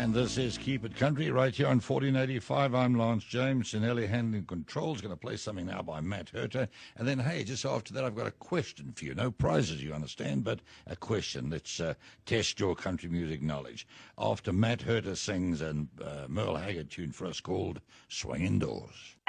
And this is Keep It Country right here on 1485. I'm Lance James. Sinelli handling controls. Going to play something now by Matt Herter. And then, hey, just after that, I've got a question for you. No prizes, you understand, but a question. Let's test your country music knowledge. After Matt Herter sings a Merle Haggard tune for us called Swing Indoors.